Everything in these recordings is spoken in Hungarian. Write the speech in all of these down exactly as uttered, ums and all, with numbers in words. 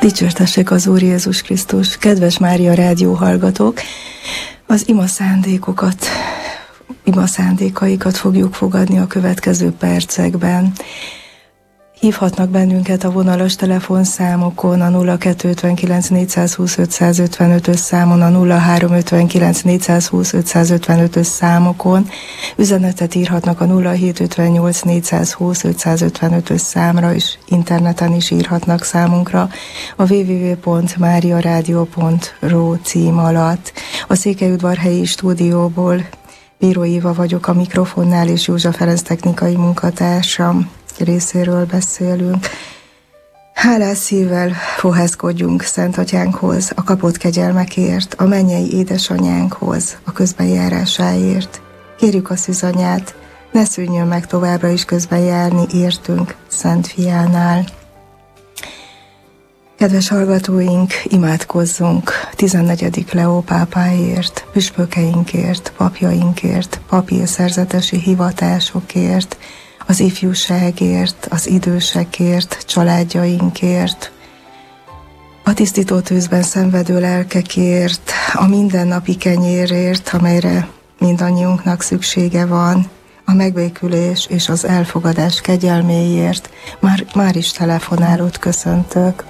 Dicsértessék az Úr Jézus Krisztus! Kedves Mária rádió hallgatók! Az ima szándékokat, ima szándékaikat fogjuk fogadni a következő percekben. Hívhatnak bennünket a vonalas telefonszámokon, a nulla kettő ötvenkilenc négyszázhúsz ötszázötvenöt-ös számon, a nulla három ötvenkilenc négyszázhúsz ötszázötvenöt-ös számokon. Üzenetet írhatnak a nulla hét ötvennyolc négyszázhúsz ötszázötvenöt-ös számra, és interneten is írhatnak számunkra a double-u double-u double-u pont mariaradio pont ro cím alatt. A Székelyudvarhelyi stúdióból Bíró Éva vagyok a mikrofonnál, és Józsa Ferenc technikai munkatársam részéről beszélünk. Hálás szívvel fohászkodjunk Szent Atyánkhoz, a kapott kegyelmekért, a mennyei édesanyánkhoz, a közbenjárásáért. Kérjük a szűzanyát, ne szűnjön meg továbbra is közben járni értünk Szent Fiánál. Kedves hallgatóink, imádkozzunk tizennegyedik Leó pápáért, püspökeinkért, papjainkért, papírszerzetesi hivatásokért, az ifjúságért, az idősekért, családjainkért, a tisztító tűzben szenvedő lelkekért, a mindennapi kenyérért, amelyre mindannyiunknak szüksége van, a megbékülés és az elfogadás kegyelméért. Már, már is telefonálót köszöntök.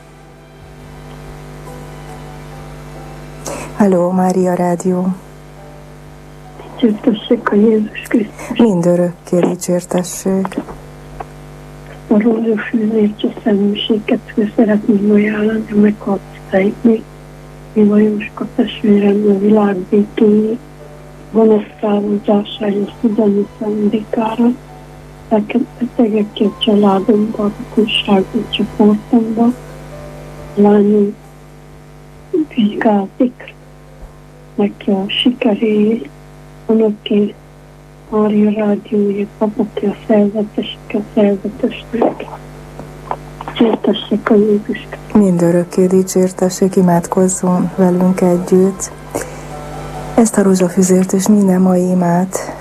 Halló, Mária Rádió. Dicsértessék a Jézus Krisztus. Mindörökké dicsértessék. A rózsafűzért a személyiséget szeretném ajánlani a meghalt szteiknek. Éva Jóska testvérem a világ békéjét, gonosz távozásáért, szüzeni szándékára, betegekért, családomba, a rokonsági csoportomba, a lányom vizsgázik, neki a sikeréért, önöké, Mária Rádióért, papoké a szerzetesek, a szerzetesnek. Dicsértessék a Jézus. Mindörökké dicsértessék, imádkozzon velünk együtt. Ezt a rózsafüzért és minden mai imát.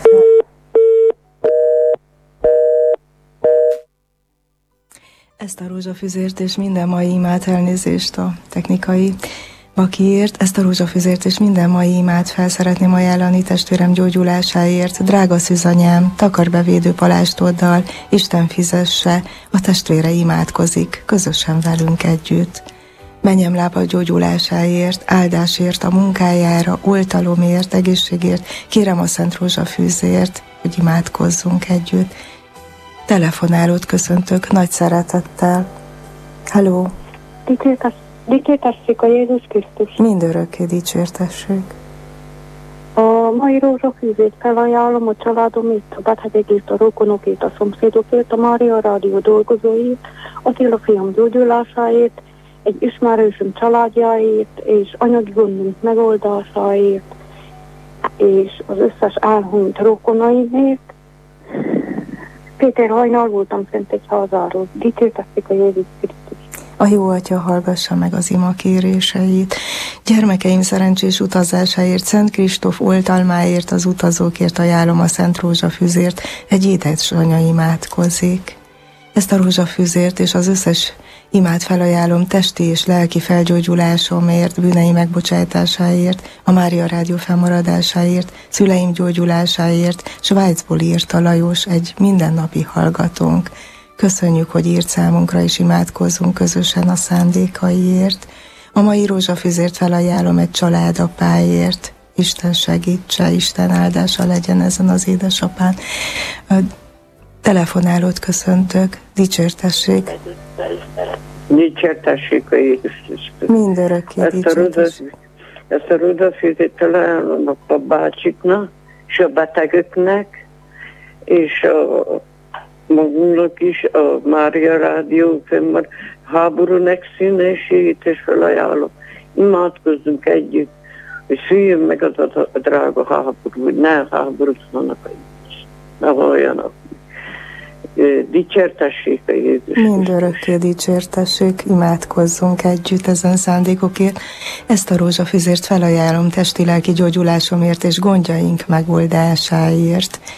Ezt a rózsafüzért és minden mai imát, elnézést a technikai bakiért, ezt a rózsafüzért és minden mai imát fel szeretném ajánlani testvérem gyógyulásáért. Drága szűzanyám, takarbevédő palástoddal, Isten fizesse, a testvére imádkozik, közösen velünk együtt. Menjem lába gyógyulásáért, áldásért, a munkájára, oltalomért, egészségért, kérem a Szent Rózsafűzért, hogy imádkozzunk együtt. Telefonálót köszöntök nagy szeretettel. Halló! Dicsértessék a Jézus Krisztus. Mindörökké dicsértessék. A mai rózsafűzét felajánlom a családomért, a betegekért, a rokonokért, a szomszédokért, a Mária Rádió dolgozóért, Attila fiam gyógyulásáért, egy ismerősöm családjáért, és anyagi gondunk megoldásáért, és az összes elhunyt rokonaimért. Péter hajnal voltam fent egy házáról. Dicsértessék a Jézus Krisztus. A jó Atya hallgassa meg az ima kéréseit. Gyermekeim szerencsés utazásáért, Szent Kristóf oltalmáért, az utazókért ajánlom a Szent Rózsafűzért, egy édesanya imádkozik. Ezt a rózsafűzért és az összes imát felajánlom testi és lelki felgyógyulásomért, bűnei megbocsátásáért, a Mária Rádió fennmaradásáért, szüleim gyógyulásáért. Svájcból írt a Lajos, egy mindennapi hallgatónk. Köszönjük, hogy írt számunkra, és imádkozzunk közösen a szándékaiért. A mai rózsafüzért felajánlom egy családapáért. Isten segítse, Isten áldása legyen ezen az édesapán. A telefonálót köszöntök. Dicsértessék. Dicsértessék a Jézus Krisztus. Mindörökké dicsértessék. Ezt a rózsafűzét felajánlom a bácsiknak, és a betegeknek, és a magunknak is, a Mária Rádió fennmar háború megszűnését is felajánlom. Imádkozzunk együtt, hogy szüljön meg az a, a drága háború, hogy ne háborúzzanak is, ne halljanak. Dicsértessék a Jézus. Mindörökké dicsértessék, imádkozzunk együtt ezen szándékokért. Ezt a rózsafüzért felajánlom testi-lelki gyógyulásomért és gondjaink megoldásáért.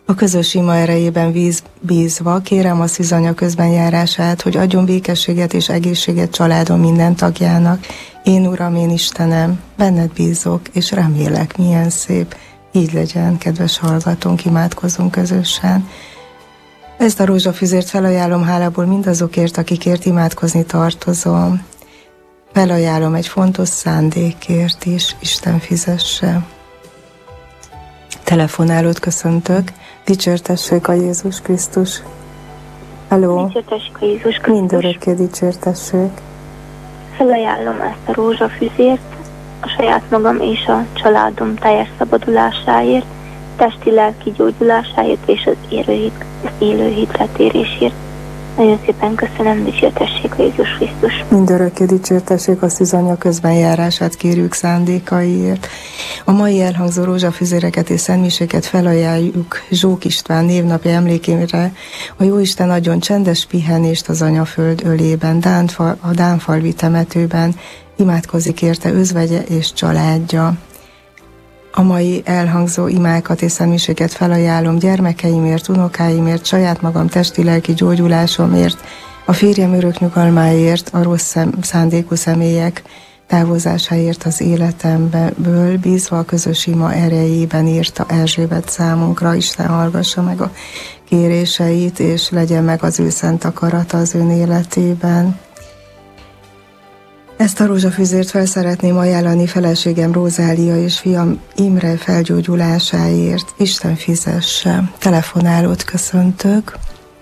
A közös ima erejében víz, bízva kérem a szűzanya közbenjárását, hogy adjon békességet és egészséget családom minden tagjának. Én, Uram, én Istenem, benned bízok, és remélek, milyen szép. Így legyen, kedves hallgatónk, imádkozzunk közösen. Ezt a rózsafüzért felajánlom hálából mindazokért, akikért imádkozni tartozom. Felajánlom egy fontos szándékért is, Isten fizesse. Telefonálót köszöntök. Dicsértessék a Jézus Krisztus. Halló. Dicsértessék a Jézus Krisztus. Mindörökké dicsértessék. Felajánlom ezt a rózsafüzért a saját magam és a családom teljes szabadulásáért, testi-lelki gyógyulásáért és az élő, az élő hitletérésért. Nagyon szépen köszönöm, dicsértessék a Jézus Krisztus. Mindörökké dicsértessék a szűzanya közbenjárását kérjük szándékaiért. A mai elhangzó rózsafüzéreket és szentmiséket felajánljuk Zsók István névnapja emlékére. A Jóisten adjon csendes pihenést az anyaföld ölében, Dánfal, a Dánfalvi temetőben. Imádkozik érte özvegye és családja. A mai elhangzó imákat és szentmiséket felajánlom gyermekeimért, unokáimért, saját magam testi-lelki gyógyulásomért, a férjem örök nyugalmáért, a rossz szem, szándékú személyek távozásáért az életemből, bízva a közös ima erejében írta Erzsébet számunkra. Isten hallgassa meg a kéréseit, és legyen meg az ő szent akarata az ön életében. Ezt a rózsafüzért fel szeretném ajánlani feleségem Rózália és fiam Imre felgyógyulásáért. Isten fizesse. Telefonálót köszöntök.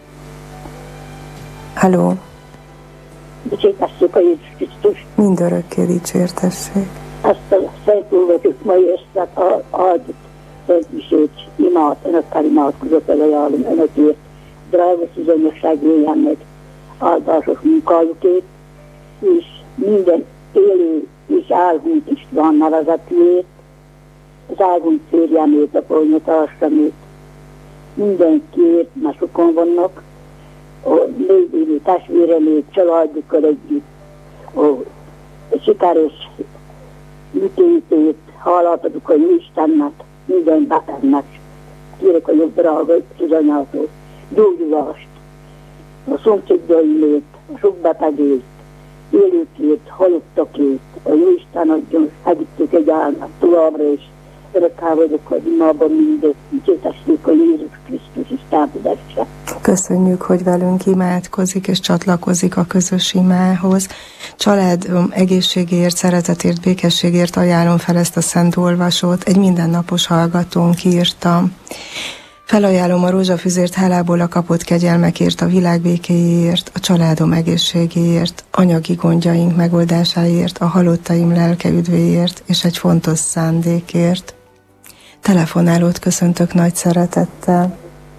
Halló. Dicsértessék a Jézus Krisztus. Mindörökké dicsértessék. Ezt a szentülvetők mai este a áldott szentmisét imát, önökkel imádkozok, elajánlom önökért, drága szűzanyosság éljen meg áldásos munkájukért, és minden élő és Álgújt István nevezetűért, az Álgújt férjemét, a polnyatársamét, mindenkiért, mert sokan vannak, a lévő testvéremét, családjukkal együtt, a sikeres műtétét, hálát adok a Istennek, minden betegnek, kérek a jobb drága szűzanyától, gyógyulást, a szomszédjaimért, a sok betegét, élőkért, halottakért, a Jóisten adjon segítők egy álmat továbbra is. Örökká vagyok, hogy imában mindegy, dicsértessék a Jézus Krisztus is támadassa. Köszönjük, hogy velünk imádkozik és csatlakozik a közös imához. Családom egészségért, szeretetért, békességért ajánlom fel ezt a szent olvasót. Egy mindennapos hallgatónk írta. Felajánlom a rózsafüzért hálából a kapott kegyelmekért, a világ békéjéért, a családom egészségéért, anyagi gondjaink megoldásáért, a halottaim lelke üdvéért és egy fontos szándékért. Telefonálót köszöntök nagy szeretettel.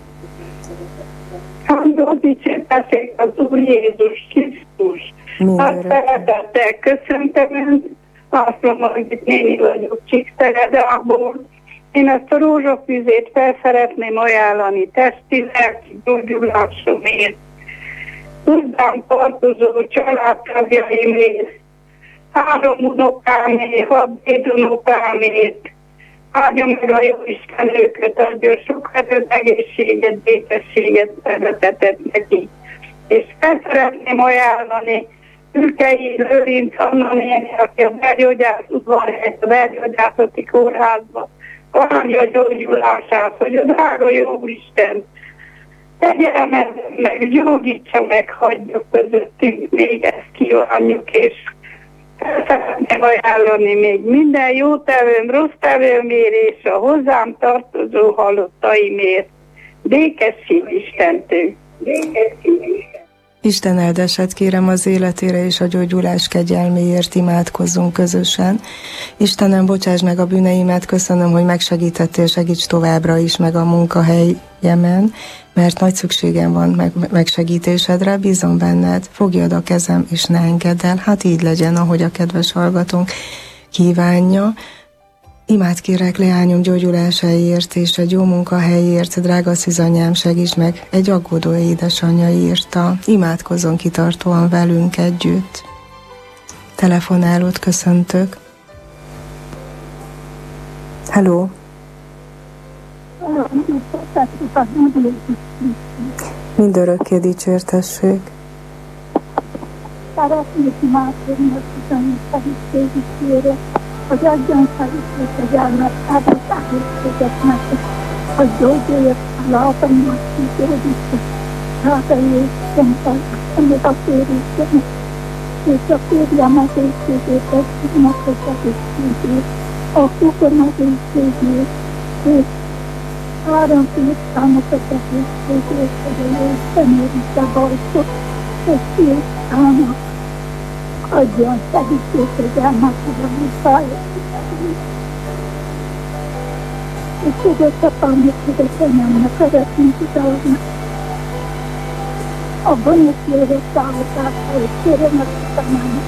Áldó dicsértessék az Úr Jézus Krisztus. Azt szeretettel köszöntöm Önt, azt mondom, hogy néni vagyok Csíkszeredából. Én ezt a rózsafüzét fel szeretném ajánlani testi-lelki gyógyulásomért, hozzám tartozó családtagjaimért, három unokámért, hat dédunokámért, áldja meg a Jóisten őket, adjon sok erőt, egészséget, békességet, szeretetet neki. És fel szeretném ajánlani Ülkei Lőrinc Anna néni, aki a belgyógyász udvarhelyet, a belgyógyászati kórházban valamja gyógyulását, hogy a drága Jóisten tegyen meg, gyógyítsa meg, hagyja közöttünk, még ezt kívánjuk, és szeretném ajánlani még minden jó tevőm, rossz tevőmért és a hozzám tartozó halottaimért. Békes szív Istentől. Békes szív Isten. Isten áldássát kérem az életére és a gyógyulás kegyelméért, imádkozzunk közösen. Istenem, bocsáss meg a bűneimet, köszönöm, hogy megsegítettél, segíts továbbra is meg a munkahelyemen, mert nagy szükségem van meg, megsegítésedre, bízom benned, fogjad a kezem és ne engedd el. Hát így legyen, ahogy a kedves hallgatónk kívánja. Imád kérek leányom gyógyulásáért és egy jó munkahelyért, drága szűzanyám, segíts meg, egy aggódó édesanyja írta. Imádkozzon kitartóan velünk együtt. Telefonálót köszöntök. Halló. szeretetét adjon Jézus Krisztus. Mindörökké dicsértessék. Szeretnék imádkozni a bizonyos segítségükére, hogy adjon segítséget a gyermektábor egészségeknek, hogy gyógyuljon a lábaimat, gyógyítsa. Hát a Jézus, amit a férjékenek, és a férjem egészségét, a fiúnak az egészségét, a húgom egészségét, és három fiúszámok az egészségét, hogy a Isten érítse bajtot, és fiúszámok adjon segítséget, hogy elmásodom a bajt. És tudod, apám, hogy az anyámnak szeretnék utalni. Abban is érett állítása, és kérem a tudományt,